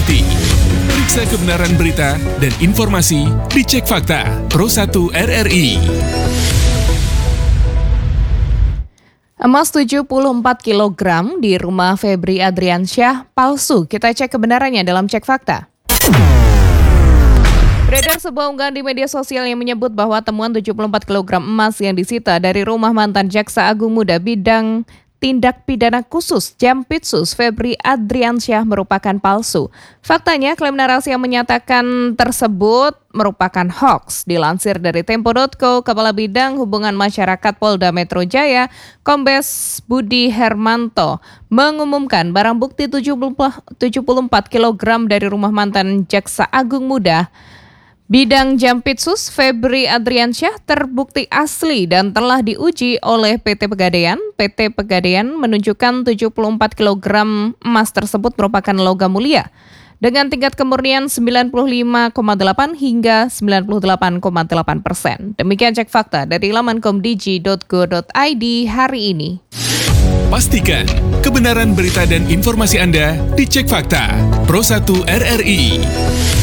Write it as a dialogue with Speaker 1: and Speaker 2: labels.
Speaker 1: bukti. Periksa kebenaran berita dan informasi di Cek Fakta Pro 1 RRI.
Speaker 2: Emas 74 kg di rumah Febri Adriansyah palsu. Kita cek kebenarannya dalam Cek Fakta. Beredar sebuah unggahan di media sosial yang menyebut bahwa temuan 74 kg emas yang disita dari rumah mantan Jaksa Agung Muda Bidang Tindak Pidana Khusus Jampitsus Febri Adriansyah merupakan palsu. Faktanya, klaim narasi yang menyatakan tersebut merupakan hoaks. Dilansir dari Tempo.co, Kepala Bidang Hubungan Masyarakat Polda Metro Jaya, Kombes Budi Hermanto, mengumumkan barang bukti 74 kg dari rumah mantan Jaksa Agung Muda Bidang Jampitsus Febri Adriansyah terbukti asli dan telah diuji oleh PT Pegadaian. PT Pegadaian menunjukkan 74 kg emas tersebut merupakan logam mulia dengan tingkat kemurnian 95,8 hingga 98,8%. Demikian Cek Fakta dari laman komdigi.go.id hari ini.
Speaker 1: Pastikan kebenaran berita dan informasi Anda di Cek Fakta Pro 1 RRI.